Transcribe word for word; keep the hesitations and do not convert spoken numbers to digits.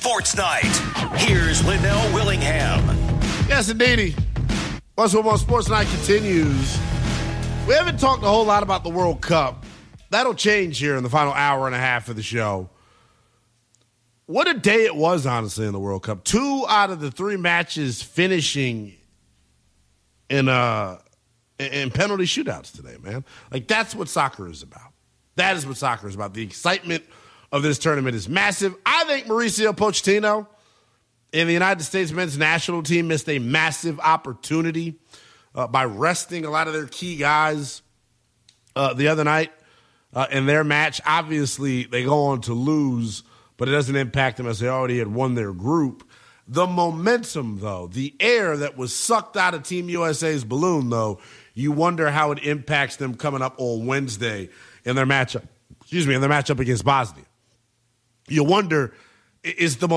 Sports Night. Here's Linnell Willingham. Yes, indeedy. Once More Sports Night continues. We haven't talked a whole lot about the World Cup. That'll change here in the final hour and a half of the show. What a day it was, honestly, in the World Cup. Two out of the three matches finishing in uh in penalty shootouts today, man. Like, that's what soccer is about. That is what soccer is about. The excitement of this tournament is massive. I think Mauricio Pochettino and the United States men's national team missed a massive opportunity uh, by resting a lot of their key guys uh, the other night uh, in their match. Obviously, they go on to lose, but it doesn't impact them as they already had won their group. The momentum, though, the air that was sucked out of Team U S A's balloon, though, you wonder how it impacts them coming up on Wednesday in their matchup. Excuse me, in their matchup against Bosnia. You wonder, is the